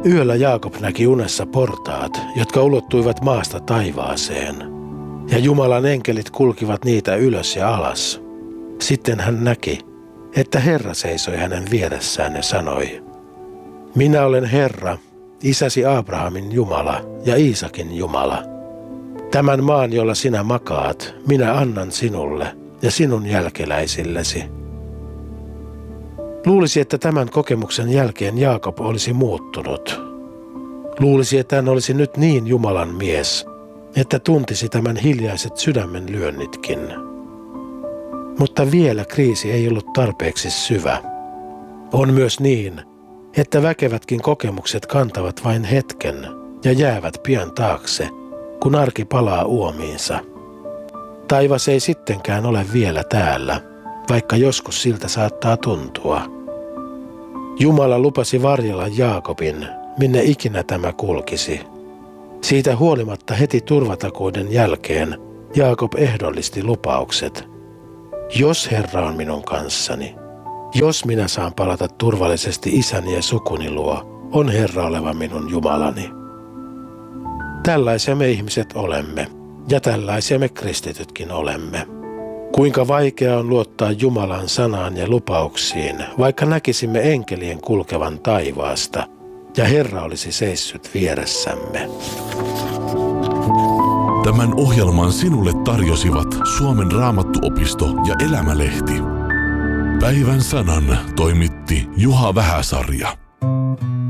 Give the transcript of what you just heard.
Yöllä Jaakob näki unessa portaat, jotka ulottuivat maasta taivaaseen, ja Jumalan enkelit kulkivat niitä ylös ja alas. Sitten hän näki, että Herra seisoi hänen vieressään ja sanoi: Minä olen Herra, isäsi Abrahamin Jumala ja Iisakin Jumala. Tämän maan, jolla sinä makaat, minä annan sinulle ja sinun jälkeläisillesi. Luulisi, että tämän kokemuksen jälkeen Jaakob olisi muuttunut. Luulisi, että hän olisi nyt niin Jumalan mies, että tuntisi tämän hiljaiset sydämen lyönnitkin. Mutta vielä kriisi ei ollut tarpeeksi syvä. On myös niin, että väkevätkin kokemukset kantavat vain hetken ja jäävät pian taakse, kun arki palaa uomiinsa. Taivas ei sittenkään ole vielä täällä, vaikka joskus siltä saattaa tuntua. Jumala lupasi varjella Jaakobin, minne ikinä tämä kulkisi. Siitä huolimatta heti turvatakuiden jälkeen Jaakob ehdollisti lupaukset. Jos Herra on minun kanssani, jos minä saan palata turvallisesti isäni ja sukuni luo, on Herra oleva minun Jumalani. Tällaisia me ihmiset olemme, ja tällaisia me kristitytkin olemme. Kuinka vaikea on luottaa Jumalan sanaan ja lupauksiin, vaikka näkisimme enkelien kulkevan taivaasta, ja Herra olisi seissyt vieressämme. Tämän ohjelman sinulle tarjosivat Suomen Raamattuopisto ja Elämälehti. Päivän sanan toimitti Juha Vähäsarja.